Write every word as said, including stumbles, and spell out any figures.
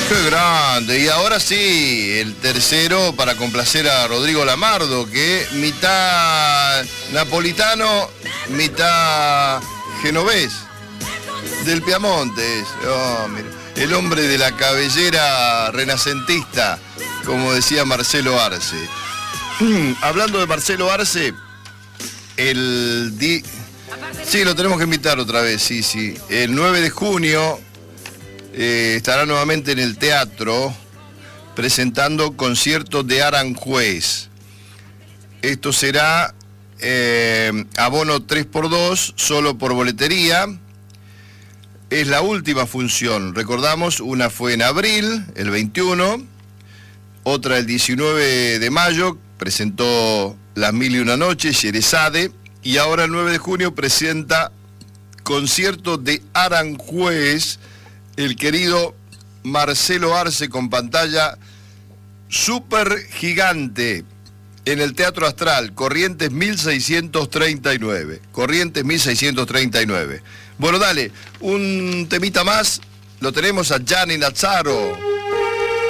Qué grande. Y ahora sí, el tercero para complacer a Rodrigo Lamardo, que mitad napolitano, mitad genovés, del Piamonte es. Oh, mira. El hombre de la cabellera renacentista, como decía Marcelo Arce. Hablando de Marcelo Arce, el di... Sí, lo tenemos que invitar otra vez, sí, sí. El nueve de junio eh, estará nuevamente en el teatro presentando conciertos de Aranjuez. Esto será eh, abono tres por dos, solo por boletería. Es la última función, recordamos, una fue en abril, el veintiuno, otra el diecinueve de mayo, presentó Las Mil y Una Noches, Sherezade, y ahora el nueve de junio presenta concierto de Aranjuez, el querido Marcelo Arce, con pantalla súper gigante en el Teatro Astral, Corrientes mil seiscientos treinta y nueve. Corrientes mil seiscientos treinta y nueve. Bueno, dale, un temita más, lo tenemos a Gianni Nazzaro.